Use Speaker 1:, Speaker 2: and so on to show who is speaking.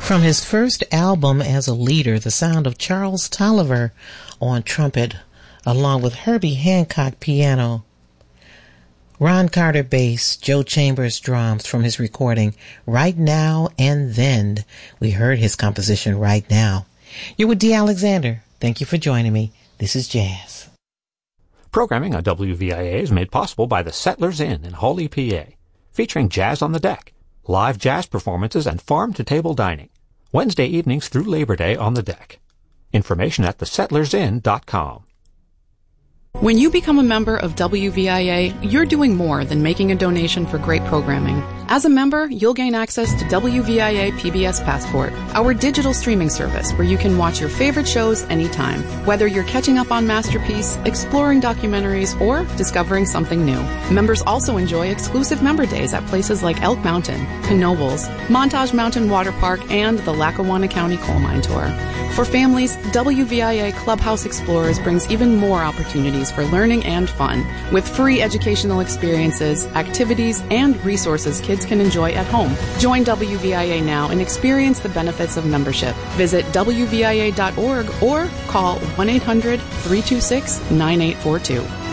Speaker 1: From his first album as a leader, the sound of Charles Tolliver on trumpet, along with Herbie Hancock piano, Ron Carter bass, Joe Chambers drums from his recording Right Now and Then. We heard his composition Right Now. You're with Dee Alexander. Thank you for joining me. This is Jazz.
Speaker 2: Programming on WVIA is made possible by the Settlers Inn in Hawley, PA, featuring Jazz on the Deck, live jazz performances, and farm-to-table dining. Wednesday evenings through Labor Day on the deck. Information at thesettlersin.com.
Speaker 3: When you become a member of WVIA, you're doing more than making a donation for great programming. As a member, you'll gain access to WVIA PBS Passport, our digital streaming service where you can watch your favorite shows anytime, whether you're catching up on Masterpiece, exploring documentaries, or discovering something new. Members also enjoy exclusive member days at places like Elk Mountain, Knoebels, Montage Mountain Water Park, and the Lackawanna County Coal Mine Tour. For families, WVIA Clubhouse Explorers brings even more opportunities for learning and fun, with free educational experiences, activities, and resources kids can enjoy at home. Join WVIA now and experience the benefits of membership. Visit WVIA.org or call 1-800-326-9842.